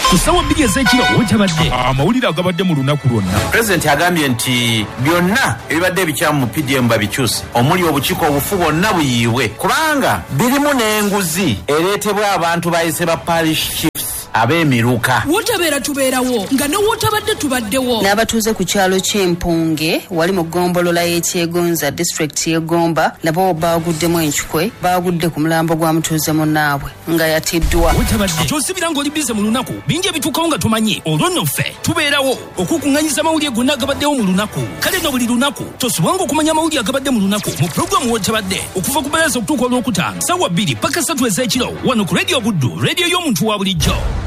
Kusawa bigi ezekiro wotabadde amawulire agabadde mu lunaku lwonna. President agambye nti byonna ebibadde ebikyamu mu PDM babikyuse omuli obukiiko obufu bwonna buyiibwe kubanga birimu n'enguzi ereetebwa abantu bayise ba parish chiefs ab'emiruka. Wotabeera tubeerawo nga ne wotabadde tubaddewo. N'abatuuze ku kyalo ky'Empunge wali mu ggombolola y'Ekyegonza district y'Egomba nabo baaguddemu enkikwe baagudde ku mulambo gwa mutuuze munnaabwe nga yatiddwa. Wotabadde ky'osibira ng'oli bize mu lunaku bingi ebituukawo nga tomanyi olwo nno ffe tubeerawo okukuŋŋanyiza amawulire gonna agabaddewo mu lunaku. Kale no buli lunaku tosubwanga okumanya amawulire agabadde mu lunaku mu pulogulaamu Wotabadde okuva ku Balaasa okutuuka olwokutaano ssaawa 2 paka 3 ez'ekiro wano ku Radio Buddu, radio y'omuntu wa bulijjo.